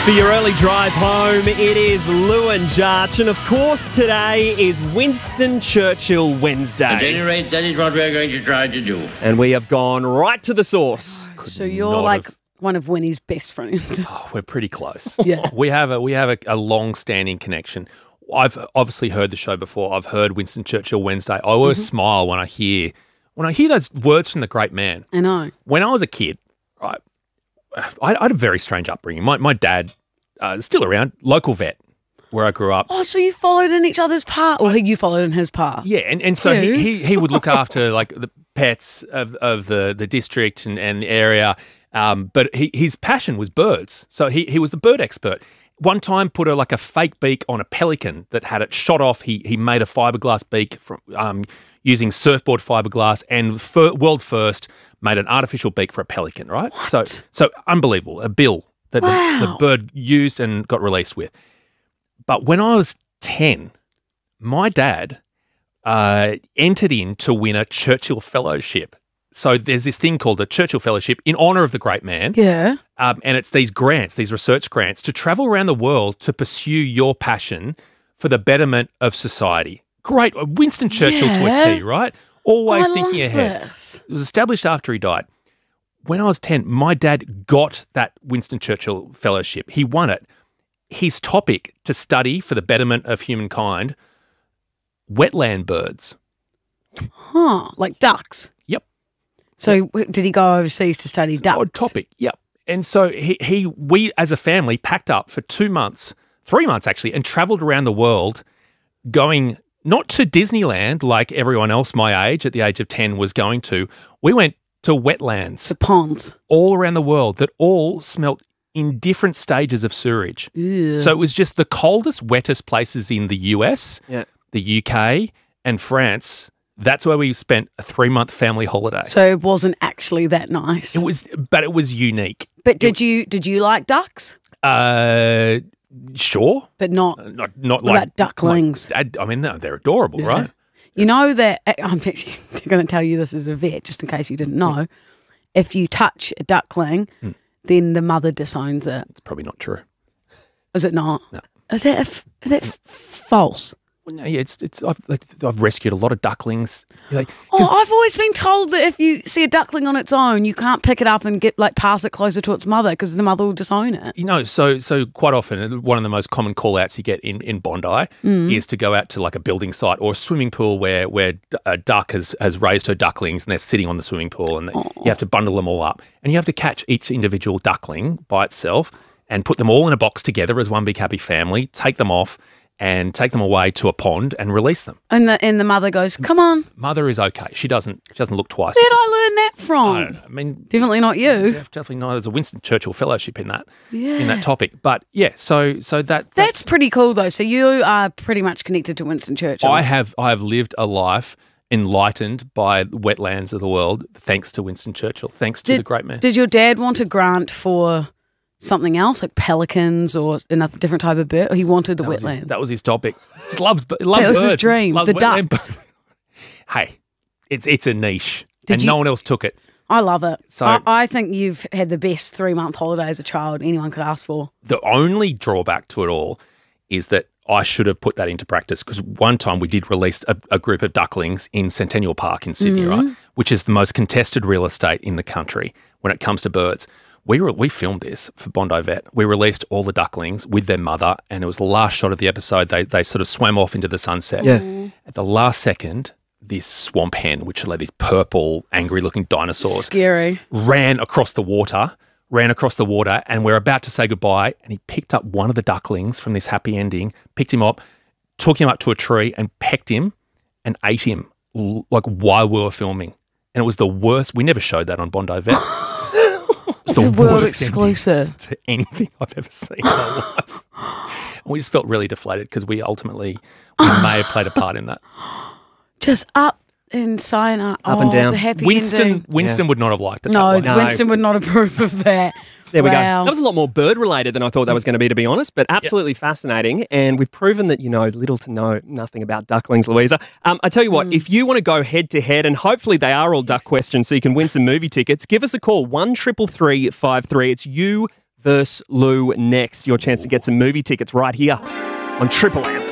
For your early drive home, it is Lou and Jarch, and of course today is Winston Churchill Wednesday. At any rate, that is what we're going to try to do. And we have gone right to the source. So you're like one of Winnie's best friends. Oh, we're pretty close. Yeah. We have a long-standing connection. I've obviously heard the show before. I've heard Winston Churchill Wednesday. I always smile when I hear those words from the great man. I know. When I was a kid, right, I had a very strange upbringing. My dad, still around, local vet where I grew up. Oh, so you followed in each other's path, or you followed in his path? Yeah, and so he would look after like the pets of the district and the area. But his passion was birds. So he was the bird expert. One time put a fake beak on a pelican that had it shot off. He made a fiberglass beak from using surfboard fiberglass, and world first made an artificial beak for a pelican, right? What? So unbelievable. A bill that the bird used and got released with. But when I was 10, my dad entered in to win a Churchill Fellowship. So there's this thing called the Churchill Fellowship in honour of the great man. Yeah. And it's these grants, these research grants, to travel around the world to pursue your passion for the betterment of society. Great. Winston Churchill to a T, right? Always thinking ahead. This. It was established after he died. When I was 10, my dad got that Winston Churchill Fellowship. He won it. His topic to study for the betterment of humankind, wetland birds. Huh, like ducks. Yep. So did he go overseas to study ducks? Odd topic, yep. And so we as a family packed up for 3 months actually, and travelled around the world going not to Disneyland like everyone else my age at the age of 10 was going to. We went to wetlands. To ponds. All around the world that all smelt in different stages of sewerage. Ew. So it was just the coldest, wettest places in the US, the UK and France. That's where we spent a 3-month family holiday. So it wasn't actually that nice. It was unique. But did you like ducks? Sure. But not Not what like about ducklings? No, they're adorable, right? You know that I'm actually going to tell you this as a vet, just in case you didn't know. If you touch a duckling, then the mother disowns it. It's probably not true. Is it not? No. Is that false? Well, no, yeah, I've rescued a lot of ducklings. I've always been told that if you see a duckling on its own, you can't pick it up and pass it closer to its mother because the mother will disown it. You know, so quite often one of the most common call outs you get in Bondi is to go out to like a building site or a swimming pool where a duck has raised her ducklings and they're sitting on the swimming pool, and you have to bundle them all up and you have to catch each individual duckling by itself and put them all in a box together as one big happy family, take them off and take them away to a pond and release them. And the mother goes, "Come on." Mother is okay. She doesn't look twice. Where did I learn that from? I don't know. I mean, Definitely not you. definitely not. There's a Winston Churchill Fellowship in that topic. But yeah, so That's pretty cool though. So you are pretty much connected to Winston Churchill. I have lived a life enlightened by wetlands of the world thanks to Winston Churchill, thanks to the great man. Did your dad want a grant for something else, like pelicans or another different type of bird? Or he wanted the wetland? That was his topic. He loves That birds. was his dream, Loves the wetland ducks. birds. Hey, it's a niche, Did and you- no one else took it. I love it. So- I think you've had the best 3-month holiday as a child anyone could ask for. The only drawback to it all is that I should have put that into practice, because one time we did release a group of ducklings in Centennial Park in Sydney, right, which is the most contested real estate in the country when it comes to birds. We filmed this for Bondi Vet. We released all the ducklings with their mother, and it was the last shot of the episode. They sort of swam off into the sunset. Yeah. At the last second, this swamp hen, which are like these purple, angry-looking dinosaurs, Scary. ran across the water, and we're about to say goodbye, and he picked up one of the ducklings from this happy ending, picked him up, took him up to a tree and pecked him and ate him like while we were filming. And it was the worst. We never showed that on Bondi Vet. It's a world worst exclusive. ending to anything I've ever seen in my life. And we just felt really deflated because we may have played a part in that. Just up and sign up. Up and down. The happy Winston ending. would not have liked it. No, that way. Winston would not approve of that. There we Wow. go. That was a lot more bird related than I thought that was going to be honest, but absolutely fascinating. And we've proven that you know little to know nothing about ducklings, Louisa. I tell you what, if you want to go head to head, and hopefully they are all duck questions so you can win some movie tickets, give us a call, 133353. It's you vs. Lou next. Your chance to get some movie tickets right here on Triple M.